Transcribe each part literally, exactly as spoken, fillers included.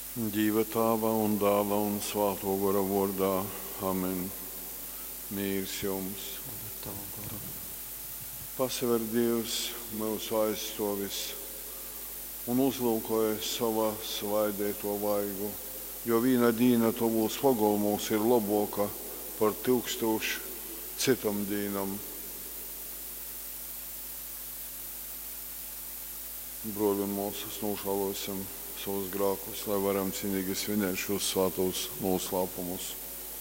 Dieva Tēva un Dēla un Svētā gara vārdā. Amen. Mīrs jums. Pasaver Dievs mūsu aizstāvis un uzlūkoja savā svaidēto vaigu, jo viena diena tavos pagalmos ir labāka par tūkstošu citam dienam. Broļi un mūsus nožēlosim savus grēkus, lai varam cienīgi svinēt šos svētos noslēpumus.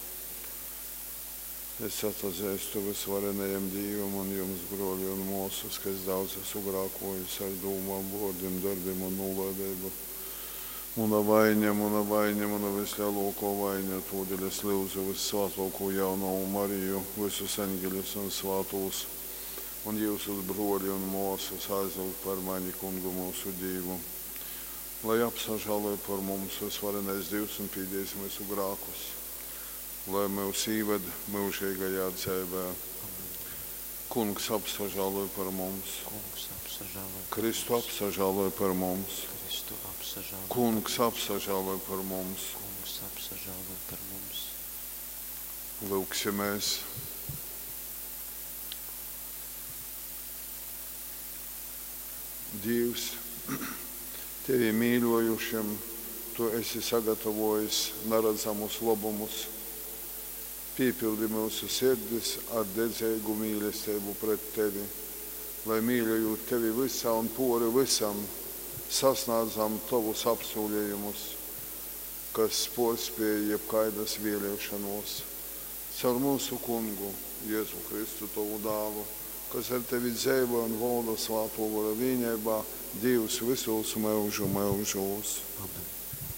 Es atzīstu visvarenajam Dievam un jums, broļi un mūsus, kas daudz esmu grēkojis ar domām, vārdiem, darbiem un nolaidību. Muna vaina, muna vaina, muna vislielākā vaina, tūdēļ es lūdzu vissvētāko jauno Mariju, visus eņģeļus un svētos, un jūsus broļi un mūsus aizlūgt par mani kungu mūsu Dievu, lai apsažāloja par mums visvarenais Dievs un pīdīs visu grēkus, lai mūs īved mūžīgajā dzīvē. Kungs apsažāloja par mums. Kristu apsažāloja par mums. Kungs apsažāloja par mums. Lūksimies. Dievs, tevi mīļojušiem, tu esi sagatavojis neredzamus labumus. Piepildi mūsu sirdis ar dedzīgu mīlestību pret tevi, lai mīļojot tevi visā un pori visam, sasniedzam tavus apsolījumus, kas pārspēja jebkaidas vēlēšanos. Caur mūsu kungu, Jēzu Kristu, tavu dāvu, kas ar tevi dzīvo un valda Svētā gara vienībā, Dievs visos mūžu mūžos. Amen.